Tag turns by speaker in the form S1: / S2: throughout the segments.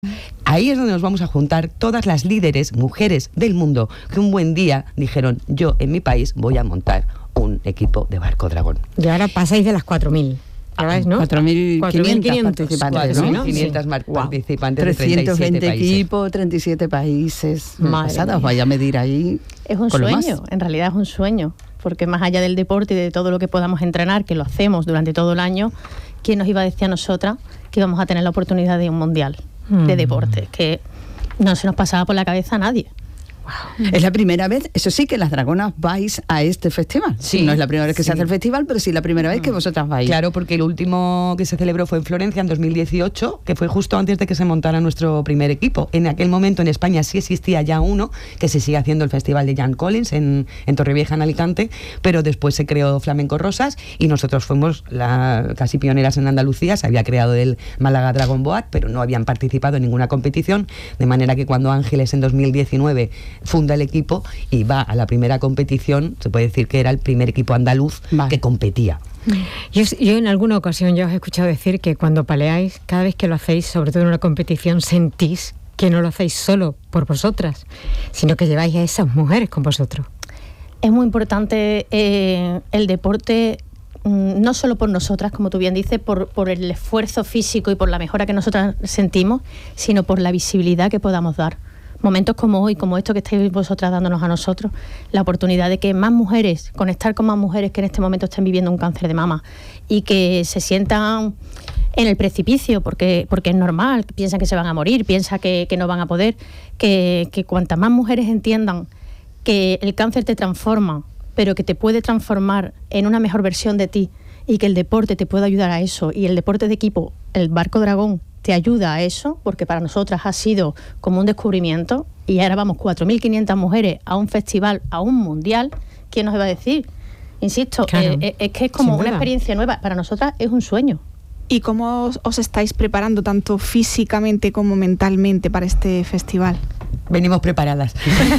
S1: Ahí es donde nos vamos a juntar todas las líderes, mujeres del mundo, que un buen día dijeron, yo en mi país voy a montar un equipo de barco dragón.
S2: Y ahora pasáis de las 4.000. ¿No?
S3: 4.500 participantes,
S1: 4.500 participantes de
S3: 320 equipos, 37 países. Os vaya a medir ahí.
S4: Es un sueño, en realidad es un sueño, porque más allá del deporte y de todo lo que podamos entrenar, que lo hacemos durante todo el año, ¿quién nos iba a decir a nosotras que íbamos a tener la oportunidad de un mundial de deporte? Que no se nos pasaba por la cabeza a nadie.
S3: Wow. Es la primera vez, eso sí, que las dragonas vais a este festival.
S1: Sí,
S3: no es la primera vez que se hace el festival, pero sí la primera vez que vosotras vais.
S1: Claro, porque el último que se celebró fue en Florencia en 2018, que fue justo antes de que se montara nuestro primer equipo. En aquel momento en España sí existía ya uno, que se sigue haciendo el Festival de Jan Collins en Torrevieja, en Alicante, pero después se creó Flamenco Rosas y nosotros fuimos casi pioneras en Andalucía. Se había creado el Málaga Dragon Boat, pero no habían participado en ninguna competición, de manera que cuando Ángeles en 2019 funda el equipo y va a la primera competición, se puede decir que era el primer equipo andaluz que competía.
S2: Yo en alguna ocasión ya os he escuchado decir que cuando paleáis, cada vez que lo hacéis, sobre todo en una competición, sentís que no lo hacéis solo por vosotras, sino que lleváis a esas mujeres con vosotros.
S4: Es muy importante el deporte, no solo por nosotras, como tú bien dices, por el esfuerzo físico y por la mejora que nosotras sentimos, sino por la visibilidad que podamos dar. Momentos como hoy, como esto que estáis vosotras dándonos a nosotros, la oportunidad de que más mujeres, conectar con más mujeres que en este momento estén viviendo un cáncer de mama y que se sientan en el precipicio, porque es normal, piensan que se van a morir, piensan que no van a poder, que cuantas más mujeres entiendan que el cáncer te transforma, pero que te puede transformar en una mejor versión de ti y que el deporte te puede ayudar a eso, y el deporte de equipo, el Barco Dragón, te ayuda a eso, porque para nosotras ha sido como un descubrimiento, y ahora vamos 4.500 mujeres a un festival, a un mundial. ¿Quién nos iba a decir? Insisto, claro, es que es como una experiencia nueva. Para nosotras es un sueño.
S5: ¿Y cómo os estáis preparando tanto físicamente como mentalmente para este festival?
S1: Venimos preparadas.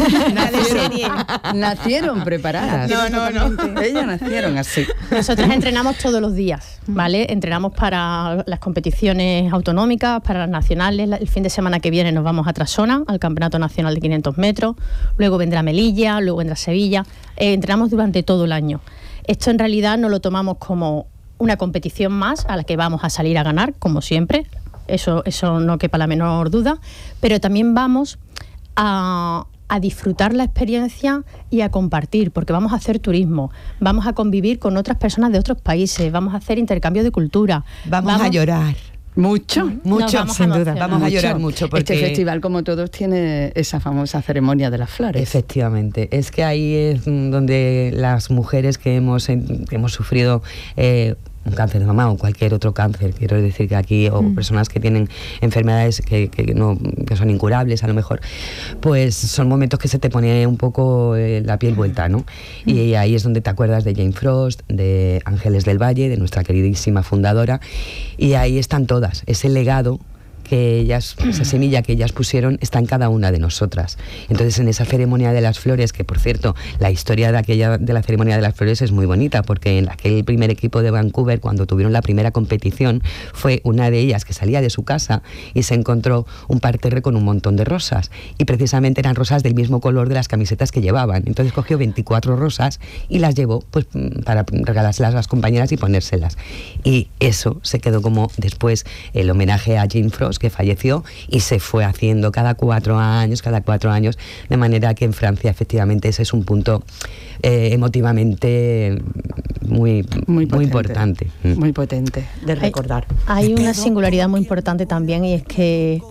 S3: Nacieron preparadas.
S5: No.
S3: Ellas nacieron así.
S4: Nosotros entrenamos todos los días, ¿vale? Entrenamos para las competiciones autonómicas, para las nacionales. El fin de semana que viene nos vamos a Trasona, al Campeonato Nacional de 500 metros. Luego vendrá Melilla, luego vendrá Sevilla. Entrenamos durante todo el año. Esto en realidad no lo tomamos como una competición más a la que vamos a salir a ganar, como siempre. Eso no quepa la menor duda. Pero también vamos a disfrutar la experiencia y a compartir, porque vamos a hacer turismo, vamos a convivir con otras personas de otros países, vamos a hacer intercambio de cultura.
S1: Vamos a llorar.
S3: Mucho,
S1: sin duda. Vamos a llorar mucho. Porque
S3: este festival, como todos, tiene esa famosa ceremonia de las flores.
S1: Efectivamente. Es que ahí es donde las mujeres que hemos sufrido un cáncer de mama o cualquier otro cáncer, quiero decir que aquí, o personas que tienen enfermedades que son incurables a lo mejor, pues son momentos que se te pone un poco la piel vuelta, ¿no? Y ahí es donde te acuerdas de Jane Frost, de Ángeles del Valle, de nuestra queridísima fundadora, y ahí están todas, ese legado que ellas, esa semilla que ellas pusieron está en cada una de nosotras. Entonces, en esa ceremonia de las flores, que por cierto, la historia de la ceremonia de las flores es muy bonita, porque en aquel primer equipo de Vancouver, cuando tuvieron la primera competición, fue una de ellas que salía de su casa y se encontró un parterre con un montón de rosas, y precisamente eran rosas del mismo color de las camisetas que llevaban. Entonces cogió 24 rosas y las llevó pues para regalárselas a las compañeras y ponérselas. Y eso se quedó como después el homenaje a Jane Frost, que falleció, y se fue haciendo cada 4 años, de manera que en Francia efectivamente ese es un punto emotivamente muy importante.
S3: Muy potente de recordar.
S4: Hay una singularidad muy importante también, y es que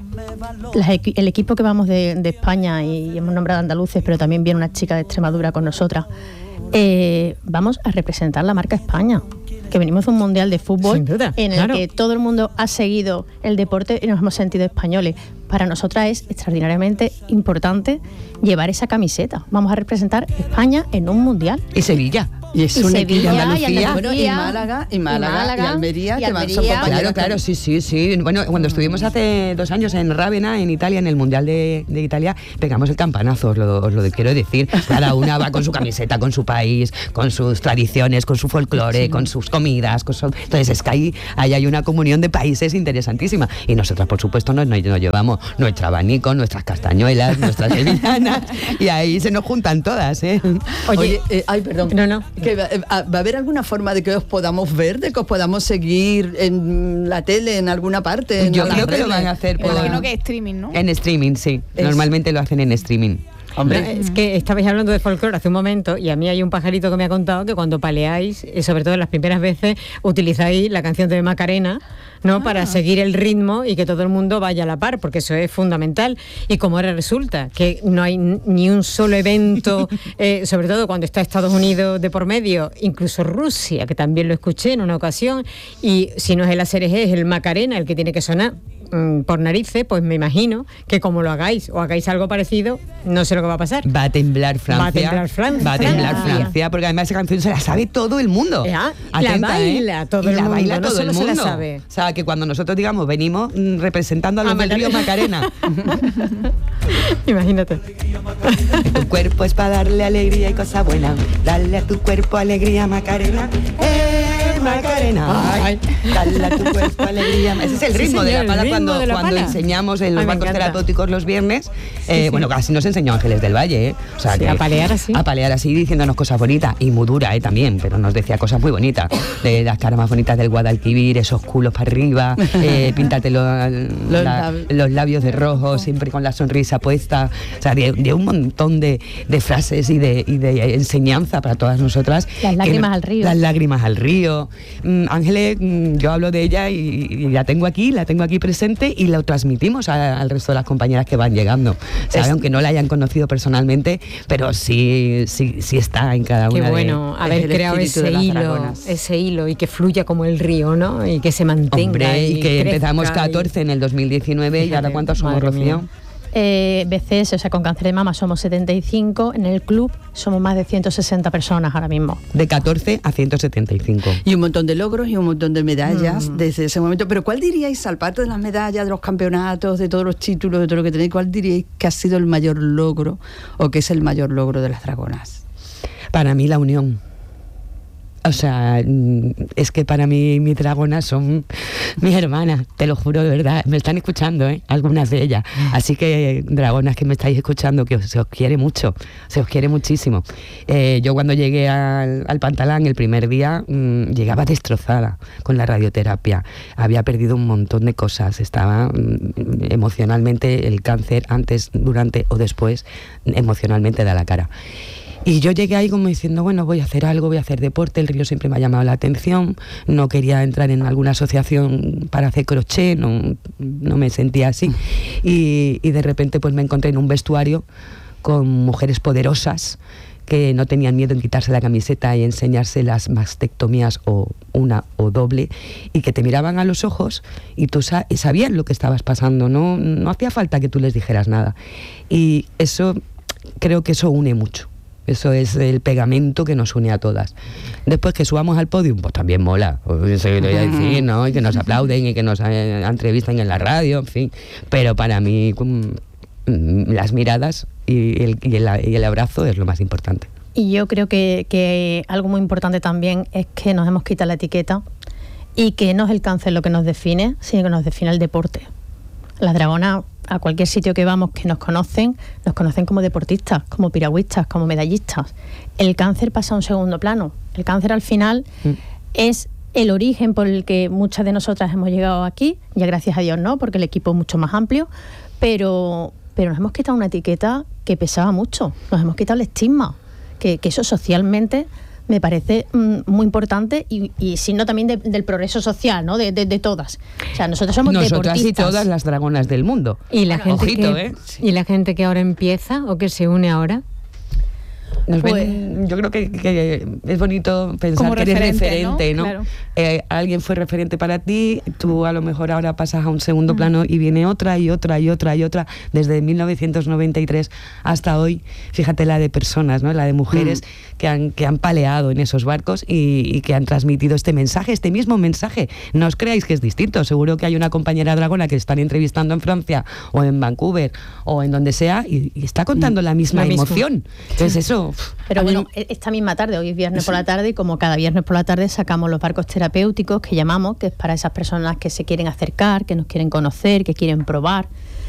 S4: el equipo que vamos de España, y hemos nombrado andaluces, pero también viene una chica de Extremadura con nosotras, vamos a representar la marca España, que venimos de un mundial de fútbol en el que todo el mundo ha seguido el deporte y nos hemos sentido españoles. Para nosotras es extraordinariamente importante llevar esa camiseta. Vamos a representar España en un mundial.
S1: Y Sevilla.
S3: Y es un equipo
S4: Sevilla,
S3: de
S4: y
S3: Andalucía, bueno, y
S4: Málaga,
S3: Málaga, y Almería,
S4: y
S3: que van, son
S4: Almería.
S3: compañeros.
S1: Claro, sí. Bueno, cuando estuvimos hace 2 años en Rávena, en Italia, en el Mundial de Italia, pegamos el campanazo, os lo quiero decir. Cada una va con su camiseta, con su país, con sus tradiciones, con su folclore, con sus comidas. Entonces es que ahí hay una comunión de países interesantísima. Y nosotras, por supuesto, nos llevamos nuestro abanico, nuestras castañuelas, nuestras sevillanas, y ahí se nos juntan todas, ¿eh?
S3: Oye, ay, perdón.
S2: No.
S3: Que ¿Va a haber alguna forma de que os podamos ver, de que os podamos seguir en la tele, en alguna parte?
S1: Yo creo que lo van a hacer
S5: Me imagino que streaming, ¿no?
S1: en streaming, sí. Normalmente lo hacen en streaming.
S3: Hombre,
S2: Es que estabais hablando de folclore hace un momento y a mí hay un pajarito que me ha contado que cuando paleáis, sobre todo las primeras veces, utilizáis la canción de Macarena, ¿no? Para seguir el ritmo y que todo el mundo vaya a la par, porque eso es fundamental. Y como ahora resulta que no hay ni un solo evento, sobre todo cuando está Estados Unidos de por medio, incluso Rusia, que también lo escuché en una ocasión, y si no es el ASRG, es el Macarena el que tiene que sonar por narices, pues me imagino que como lo hagáis o hagáis algo parecido, no sé lo que va a pasar.
S1: Va a temblar Francia.
S2: Va a temblar Francia.
S1: Va a temblar Francia, porque además esa canción se la sabe todo el mundo.
S2: La
S1: Atenta,
S2: baila todo el
S1: la
S2: mundo,
S1: baila
S2: no
S1: todo el
S2: solo se
S1: mundo.
S2: la sabe.
S1: O sea, que cuando nosotros digamos, venimos representando a los del río Macarena.
S2: Imagínate.
S1: Tu cuerpo es para darle alegría y cosa buena. Dale a tu cuerpo alegría, Macarena. Macarena. Ay, dale a tu cuerpo alegría. Ese es el ritmo
S2: señor,
S1: de la pala
S2: el ritmo de la
S1: cuando
S2: pala.
S1: enseñamos en los
S2: Ay, me
S1: bancos
S2: encanta.
S1: terapéuticos los viernes. Bueno, casi nos enseñó Ángeles del Valle, ¿eh? O sea,
S2: Sí,
S1: que
S2: a palear así.
S1: A palear así, diciéndonos cosas bonitas. Y muy dura, también, pero nos decía cosas muy bonitas. De las caras más bonitas del Guadalquivir, esos culos para arriba, píntate los labios de rojo, siempre con la sonrisa puesta. O sea, de un montón de frases y de enseñanza para todas nosotras.
S4: Las lágrimas al río.
S1: Las lágrimas al río. Ángeles, yo hablo de ella y la tengo aquí presente y lo transmitimos al resto de las compañeras que van llegando. ¿Sabe? Aunque no la hayan conocido personalmente, pero sí está en cada una de...
S2: Qué bueno haber creado ese hilo y que fluya como el río, ¿no? Y que se mantenga.
S1: Hombre, y que
S2: crezca
S1: empezamos 14 en el 2019 y ahora ¿cuántos somos,
S2: madre
S1: Rocío?
S2: mía.
S4: BCS, o sea, con cáncer de mama somos 75, en el club somos más de 160 personas ahora mismo.
S1: De 14 a 175.
S3: y un montón de logros y un montón de medallas desde ese momento. Pero ¿cuál diríais, al parte de las medallas, de los campeonatos, de todos los títulos, de todo lo que tenéis, cuál diríais que ha sido el mayor logro o que es el mayor logro de las dragonas?
S1: Para mí la unión. O sea, es que para mí mis dragonas son mis hermanas, te lo juro de verdad. Me están escuchando, algunas de ellas. Así que, dragonas que me estáis escuchando, que se os quiere mucho, se os quiere muchísimo. Yo cuando llegué al Pantalán el primer día, llegaba destrozada con la radioterapia. Había perdido un montón de cosas. Estaba emocionalmente, el cáncer antes, durante o después, emocionalmente da la cara. Y yo llegué ahí como diciendo, bueno, voy a hacer algo, voy a hacer deporte, el río siempre me ha llamado la atención, no quería entrar en alguna asociación para hacer crochet, no me sentía así. Y de repente pues me encontré en un vestuario con mujeres poderosas que no tenían miedo en quitarse la camiseta y enseñarse las mastectomías o una o doble, y que te miraban a los ojos y tú sabías lo que estabas pasando, no hacía falta que tú les dijeras nada. Y eso, creo que eso une mucho. Eso es el pegamento que nos une a todas. Después que subamos al podio, pues también mola. Eso lo voy a decir, ¿no? Y que nos aplauden y que nos entrevisten en la radio, en fin. Pero para mí, las miradas y el abrazo es lo más importante.
S4: Y yo creo que algo muy importante también es que nos hemos quitado la etiqueta y que no es el cáncer lo que nos define, sino que nos define el deporte. Las dragonas, a cualquier sitio que vamos que nos conocen como deportistas, como piragüistas, como medallistas. El cáncer pasa a un segundo plano. El cáncer al final es el origen por el que muchas de nosotras hemos llegado aquí, ya gracias a Dios no, porque el equipo es mucho más amplio, pero nos hemos quitado una etiqueta que pesaba mucho, nos hemos quitado el estigma, que eso socialmente me parece muy importante y signo también del progreso social, ¿no? De todas. O sea, nosotras somos
S1: Nosotras
S4: deportistas.
S1: y todas las dragonas del mundo.
S2: ¿Y la gente
S1: Ojito,
S2: y la gente que ahora empieza o que se une ahora?
S1: Yo creo que es bonito pensar
S5: como
S1: que eres referente,
S5: ¿no?
S1: ¿no?
S5: Claro.
S1: Alguien fue referente para ti, tú a lo mejor ahora pasas a un segundo plano y viene otra y otra y otra y otra, desde 1993 hasta hoy. Fíjate la de personas, ¿no? La de mujeres que han paleado en esos barcos y que han transmitido este mensaje, este mismo mensaje. No os creáis que es distinto, seguro que hay una compañera dragona que están entrevistando en Francia o en Vancouver o en donde sea y está contando la misma emoción. Entonces eso...
S4: Pero bueno, esta misma tarde, hoy es viernes por la tarde, y como cada viernes por la tarde sacamos los barcos terapéuticos que llamamos, que es para esas personas que se quieren acercar, que nos quieren conocer, que quieren probar.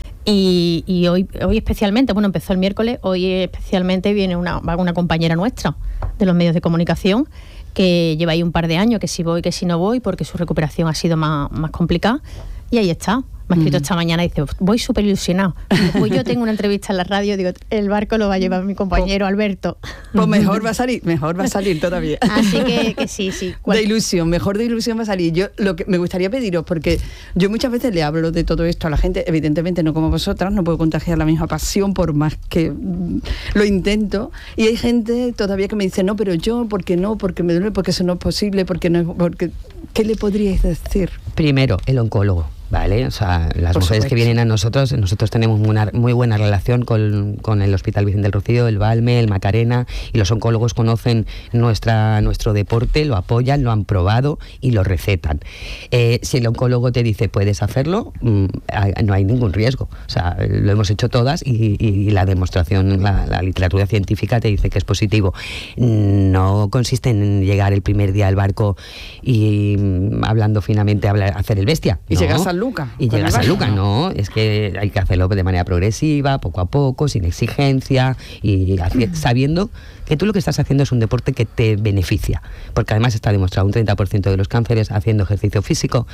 S4: Y hoy especialmente, bueno, empezó el miércoles, hoy especialmente viene una compañera nuestra de los medios de comunicación que lleva ahí un par de años, que si voy, que si no voy, porque su recuperación ha sido más complicada, y ahí está. Me ha escrito esta mañana y dice, voy súper ilusionado. Pues yo tengo una entrevista en la radio, digo, el barco lo va a llevar mi compañero Alberto.
S3: Pues mejor va a salir todavía.
S4: Así que sí.
S3: De ilusión va a salir. Yo lo que me gustaría pediros, porque yo muchas veces le hablo de todo esto a la gente, evidentemente no como vosotras, no puedo contagiar la misma pasión por más que lo intento, y hay gente todavía que me dice, no, pero yo, ¿por qué no? Porque me duele, porque eso no es posible, porque no es... ¿Qué le podríais decir?
S1: Primero, el oncólogo. ¿Vale? O sea, las mujeres que vienen a nosotros tenemos una muy buena relación con el Hospital Vicente del Rocío, el Balme, el Macarena, y los oncólogos conocen nuestro deporte, lo apoyan, lo han probado y lo recetan. Si el oncólogo te dice puedes hacerlo, no hay ningún riesgo. O sea, lo hemos hecho todas y la demostración, la literatura científica te dice que es positivo. No consiste en llegar el primer día al barco y hablando finamente hacer el bestia.
S3: Y
S1: no.
S3: llegas al Luca.
S1: Y llegas a Luca, no, es que hay que hacerlo de manera progresiva, poco a poco, sin exigencia y sabiendo que tú lo que estás haciendo es un deporte que te beneficia, porque además está demostrado un 30% de los cánceres haciendo ejercicio físico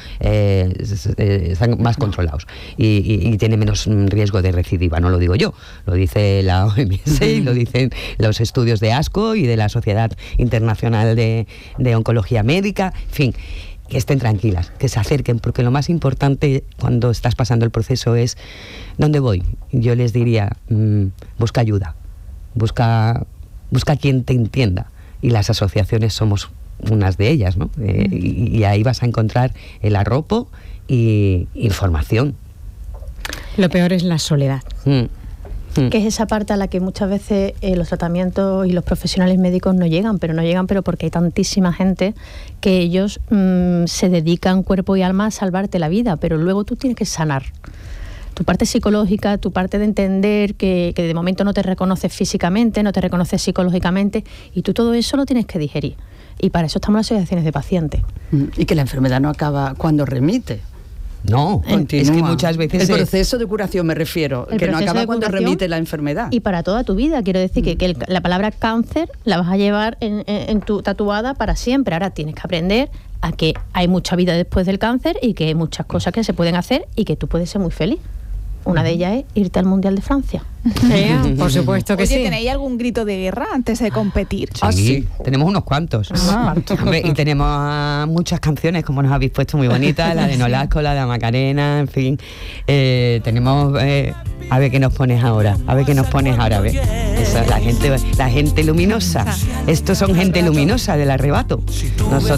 S1: están más controlados y tiene menos riesgo de recidiva, no lo digo yo, lo dice la OMS y lo dicen los estudios de ASCO y de la Sociedad Internacional de Oncología Médica, en fin. Que estén tranquilas, que se acerquen, porque lo más importante cuando estás pasando el proceso es ¿dónde voy? Yo les diría, busca ayuda, busca quien te entienda, y las asociaciones somos unas de ellas, ¿no? Y ahí vas a encontrar el arropo y información.
S2: Lo peor es la soledad.
S4: Que es esa parte a la que muchas veces los tratamientos y los profesionales médicos no llegan, pero porque hay tantísima gente que ellos se dedican cuerpo y alma a salvarte la vida, pero luego tú tienes que sanar tu parte psicológica, tu parte de entender que de momento no te reconoces físicamente, no te reconoces psicológicamente, y tú todo eso lo tienes que digerir, y para eso estamos las asociaciones de pacientes.
S3: Y que la enfermedad no acaba cuando remite.
S1: No,
S3: continúa.
S1: Es que muchas veces...
S3: El proceso de curación me refiero, que no acaba cuando remite la enfermedad.
S4: Y para toda tu vida, quiero decir que la palabra cáncer la vas a llevar en tu tatuada para siempre. Ahora tienes que aprender a que hay mucha vida después del cáncer y que hay muchas cosas que se pueden hacer y que tú puedes ser muy feliz. Una de ellas es irte al Mundial de Francia.
S2: Por supuesto que
S5: Oye,
S2: sí.
S5: ¿tenéis algún grito de guerra antes de competir?
S1: Sí, tenemos unos cuantos. Hombre, y tenemos muchas canciones, como nos habéis puesto, muy bonitas, la de Nolasco, la de Macarena, en fin. Tenemos... a ver qué nos pones ahora, a ver. Eso, la gente luminosa. Estos son gente luminosa del arrebato. Nosotros